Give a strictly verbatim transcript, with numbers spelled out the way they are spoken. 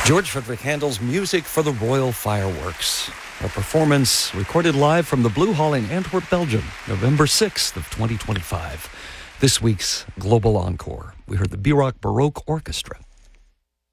George Frederick Handel's music for the Royal Fireworks. A performance recorded live from the Blue Hall in Antwerp, Belgium, November sixth of twenty twenty-five. This week's Global Encore, we heard the Bierock Baroque Orchestra.